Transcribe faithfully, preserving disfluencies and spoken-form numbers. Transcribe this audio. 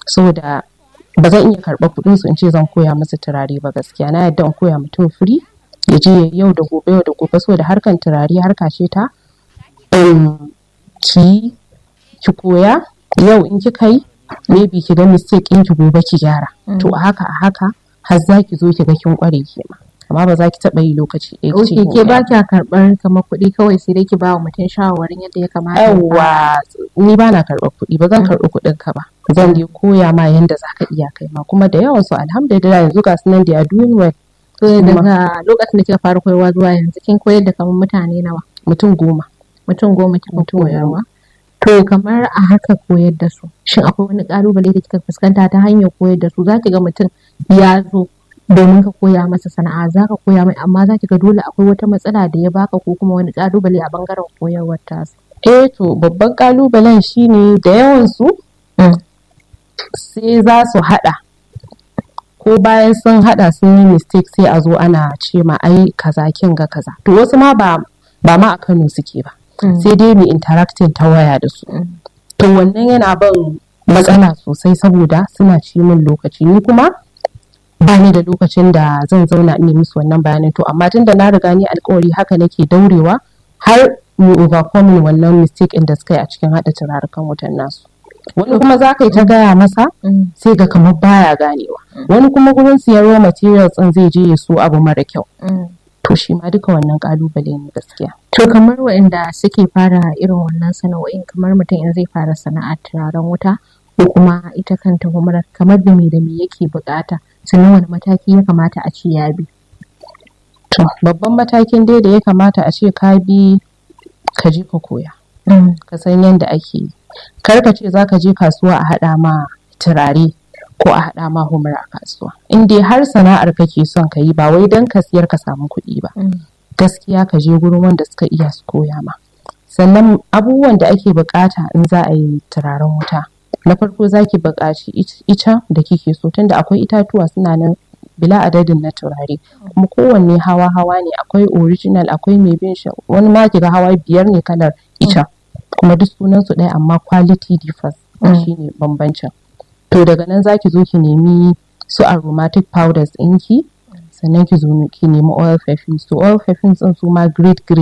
saboda ba zan iya karɓar kuɗin su in ce zan koya musu turare ba gaskiya. Na yadda in koya mutum free ya je yau da gobe yau da gobe saboda harkan turare harka ce ta um, ki ki koya yau in kika yi maybe ki ga mistake in ki gobe ki gyara. Mm. To a haka a haka har za ki zo ki ga kin kware ke ma. Amma ba za ki taɓa yi lokaci ɗaya ki ce ke ba kya karɓar kamar kuɗi kawai sai dai ki ba wa mutum shawarwarin yadda ya kamata. Yawwa ni ba na karɓar kuɗi ba zan karɓi kuɗin ka ba. Zan je koya ma yanda za ka iya kai ma kuma da yawan su alhamdulillah yanzu ga su nan da doing well. To daga lokacin da kika fara koyarwa zuwa yanzu kin koyar da kamar mutane nawa? Mutum goma. Mutum goma kika koyarwa. To kamar a haka koyar da su shin akwai wani ƙalubale da kika fuskanta ta hanyar koyar da su? Za ki ga mutum ya zo domin ka koya masa sana'a za ka koya mai amma za ki ga dole akwai wata matsala da ya baka ko kuma wani ƙalubale a bangaren koyarwar tasu. Eh to babban ƙalubalen shine da yawan su sai za su haɗa ko bayan sun haɗa sun yi mistake sai a zo ana ce ma ai kaza kin ga kaza. To wasu ma ba ba ma a Kano suke ba. Mm. Sai dai mu interacting ta waya da su. Mm. To wannan yana ban matsala sosai saboda suna ci min lokaci ni kuma ba ni da lokacin da zan zauna in yi musu wannan bayanin. To amma tun da na riga ni alkawari haka nake daurewa har mu overcome wannan mistake in da suka yi a cikin haɗa turarukan wutan nasu. Wani kuma za ka yi ta gaya masa sai ga kamar baya ganewa. Wani kuma gurin siyan raw materials ɗin zai je ya so abu mara kyau. To shi ma duka wannan kalubale ne gaskiya. To kamar waɗanda suke fara irin wannan sana'o'in kamar mutum in zai fara sana'ar turaren wuta ko kuma ita kanta humrar kamar da me da me yake bukata sannan wani mataki ya kamata a ce ya bi? To babban matakin dai da ya kamata a ce ka bi ka je ka koya. Mm. Ka san yadda ake yi. Kar ka ce za ka je kasuwa a haɗa ma turare ko a haɗa ma humra a kasuwa. In dai har sana'ar kake son ka yi ba wai don ka siyar ka samu kuɗi ba. Mm. Gaskiya ka je gurin wanda suka iya su koya ma. Sannan abubuwan da ake bukata in za a yi turaren wuta. Na farko za ki buƙaci ita da kike so tunda akwai itatuwa suna nan bila adadin na turare kuma kowanne hawa hawa ne akwai original akwai mai bin shi wani ma kiga hawa biyar ne kalar ita kuma duk sunan su ɗaya amma quality differs shine bambancin. To daga nan za ki zo ki nemi su aromatic powders ɗinki sannan ki zo ki nemi oil perfumes. To oil perfumes ɗin su ma grade grade